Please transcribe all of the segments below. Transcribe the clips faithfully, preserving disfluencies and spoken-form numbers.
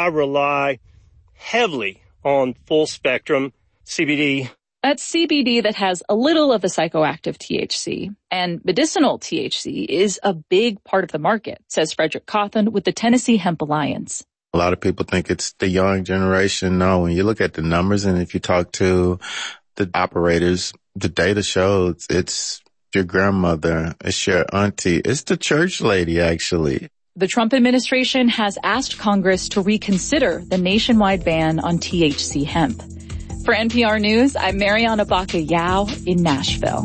I rely heavily on full spectrum C B D. That's C B D that has a little of the psychoactive T H C. And medicinal T H C is a big part of the market, says Frederick Cawthon with the Tennessee Hemp Alliance. A lot of people think it's the young generation. No, when you look at the numbers and if you talk to the operators, the data shows it's your grandmother, it's your auntie, it's the church lady, actually. The Trump administration has asked Congress to reconsider the nationwide ban on T H C hemp. For N P R News, I'm Mariana Baca-Yao in Nashville.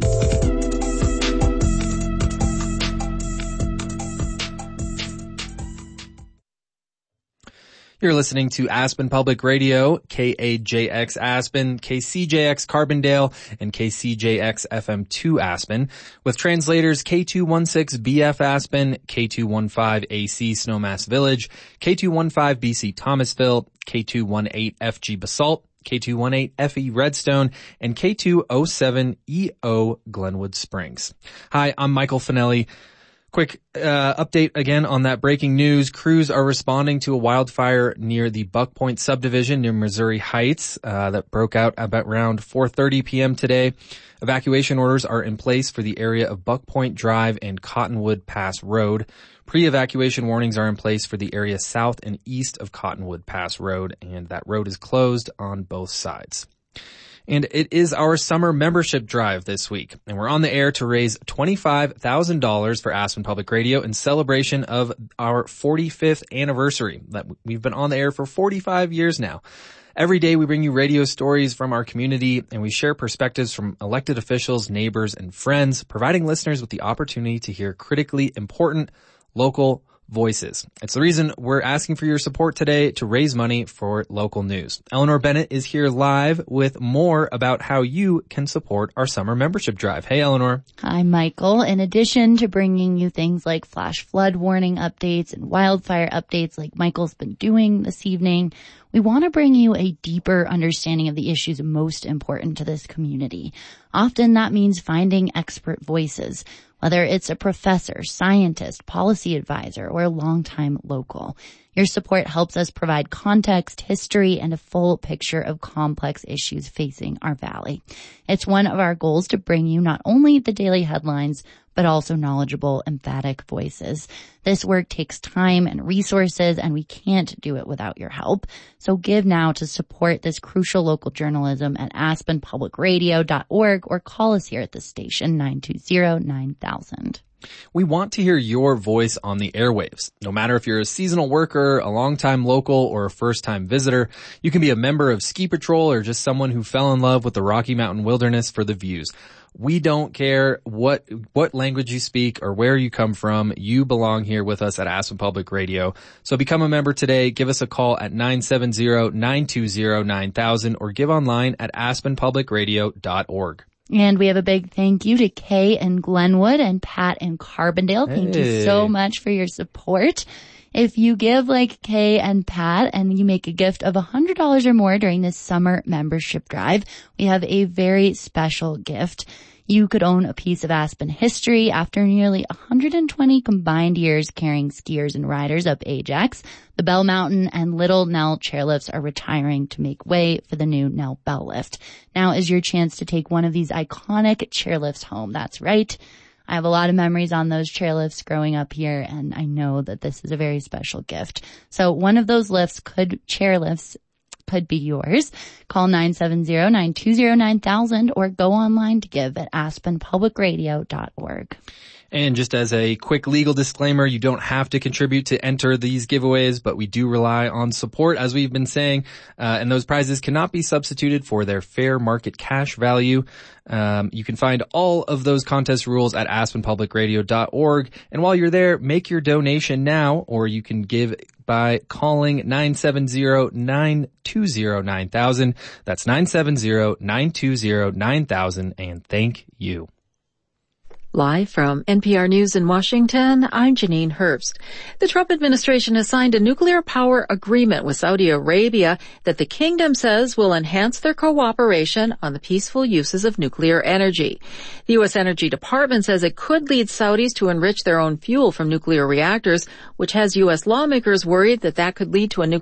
You're listening to Aspen Public Radio, K A J X Aspen, K C J X Carbondale, and K C J X F M two Aspen, with translators K two sixteen B F Aspen, K two fifteen A C Snowmass Village, K two fifteen B C Thomasville, K two eighteen F G Basalt, K two eighteen F E Redstone, and K two oh seven E O Glenwood Springs. Hi, I'm Michael Finelli. Quick uh, update again on that breaking news. Crews are responding to a wildfire near the Buck Point subdivision near Missouri Heights uh, that broke out about around four thirty p.m. today. Evacuation orders are in place for the area of Buck Point Drive and Cottonwood Pass Road. Pre-evacuation warnings are in place for the area south and east of Cottonwood Pass Road, and that road is closed on both sides. And it is our summer membership drive this week, and we're on the air to raise twenty-five thousand dollars for Aspen Public Radio in celebration of our forty-fifth anniversary. That we've been on the air for forty-five years now. Every day we bring you radio stories from our community, and we share perspectives from elected officials, neighbors, and friends, providing listeners with the opportunity to hear critically important local voices. It's the reason we're asking for your support today to raise money for local news. Eleanor Bennett is here live with more about how you can support our summer membership drive. Hey, Eleanor. Hi, Michael. In addition to bringing you things like flash flood warning updates and wildfire updates like Michael's been doing this evening, we want to bring you a deeper understanding of the issues most important to this community. Often that means finding expert voices, whether it's a professor, scientist, policy advisor, or a longtime local. Your support helps us provide context, history, and a full picture of complex issues facing our valley. It's one of our goals to bring you not only the daily headlines, but also knowledgeable, emphatic voices. This work takes time and resources, and we can't do it without your help. So give now to support this crucial local journalism at aspen public radio dot org or call us here at the station nine two zero nine thousand. We want to hear your voice on the airwaves. No matter if you're a seasonal worker, a longtime local, or a first-time visitor, you can be a member of Ski Patrol or just someone who fell in love with the Rocky Mountain wilderness for the views. We don't care what what language you speak or where you come from. You belong here with us at Aspen Public Radio. So become a member today. Give us a call at nine seven zero nine two zero nine thousand or give online at aspen public radio dot org. And we have a big thank you to Kay in Glenwood and Pat in Carbondale. Thank hey. you so much for your support. If you give like Kay and Pat and you make a gift of one hundred dollars or more during this summer membership drive, we have a very special gift. You could own a piece of Aspen history after nearly one hundred twenty combined years carrying skiers and riders up Ajax. The Bell Mountain and Little Nell chairlifts are retiring to make way for the new Nell Bell lift. Now is your chance to take one of these iconic chairlifts home. That's right. I have a lot of memories on those chairlifts growing up here, and I know that this is a very special gift. So one of those lifts could, chairlifts, could be yours. Call nine seven zero nine two zero nine thousand or go online to give at aspen public radio dot org. And just as a quick legal disclaimer, you don't have to contribute to enter these giveaways, but we do rely on support, as we've been saying, uh, and those prizes cannot be substituted for their fair market cash value. Um, you can find all of those contest rules at aspen public radio dot org. And while you're there, make your donation now, or you can give by calling nine seven zero nine two zero nine thousand. That's nine seven zero nine two zero nine thousand, and thank you. Live from N P R News in Washington, I'm Janine Herbst. The Trump administration has signed a nuclear power agreement with Saudi Arabia that the kingdom says will enhance their cooperation on the peaceful uses of nuclear energy. The U S Energy Department says it could lead Saudis to enrich their own fuel from nuclear reactors, which has U S lawmakers worried that that could lead to a nuclear